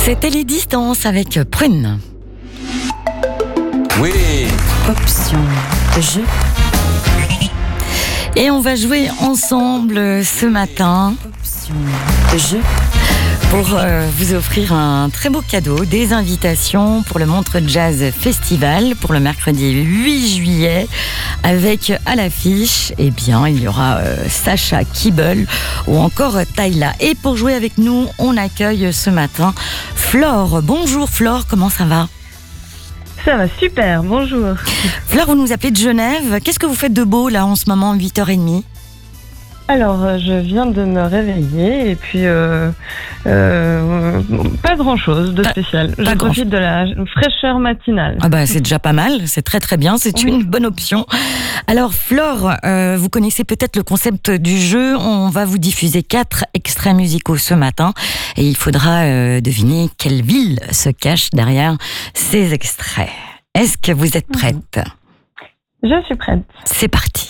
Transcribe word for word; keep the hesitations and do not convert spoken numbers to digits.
C'était les distances avec Prune. Oui. Option jeu. Et on va jouer ensemble ce matin. Option jeu. Pour euh, vous offrir un très beau cadeau, des invitations pour le Montreux Jazz Festival pour le mercredi huit juillet, avec à l'affiche, eh bien, il y aura euh, Sacha Kibble ou encore Tayla. Et pour jouer avec nous, on accueille ce matin Flore. Bonjour Flore, comment ça va ? Ça va super, bonjour. Flore, vous nous appelez de Genève. Qu'est-ce que vous faites de beau là en ce moment, huit heures trente ? Alors, euh, je viens de me réveiller et puis euh, euh, pas grand-chose de Pas- spécial. pas Je grand- profite de la fraîcheur matinale. Ah bah c'est déjà pas mal, c'est très très bien, c'est Oui. une bonne option. Alors Flore, euh, vous connaissez peut-être le concept du jeu, on va vous diffuser quatre extraits musicaux ce matin et il faudra euh, deviner quelle ville se cache derrière ces extraits. Est-ce que vous êtes prête ? Je suis prête. C'est parti.